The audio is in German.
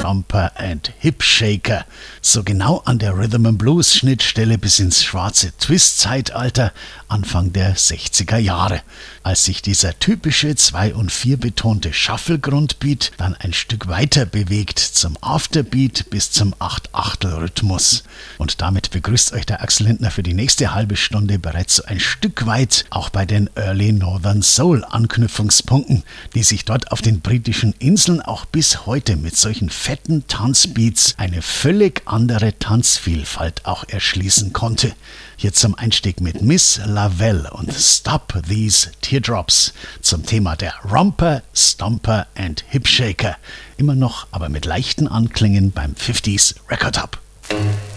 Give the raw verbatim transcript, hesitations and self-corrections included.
Stomper and Hip Shaker. So genau an der Rhythm and Blues Schnittstelle bis ins schwarze Twist-Zeitalter Anfang der sechziger Jahre, als sich dieser typische zwei- und vier betonte Shuffle-Grundbeat dann ein Stück weiter bewegt zum Afterbeat bis zum acht-Achtel-Rhythmus. Und damit begrüßt euch der Axel Lindner für die nächste halbe Stunde bereits so ein Stück weit auch bei den Early Northern Soul Anknüpfungspunkten, die sich dort auf den britischen Inseln auch bis heute mit solchen fetten Tanzbeats eine völlig andere Tanzvielfalt auch erschließen konnte. Hier zum Einstieg mit Miss Lavelle und Stop These Teardrops zum Thema der Romper, Stomper and Hip Shaker. Immer noch, aber mit leichten Anklängen beim fünfziger Record Hub.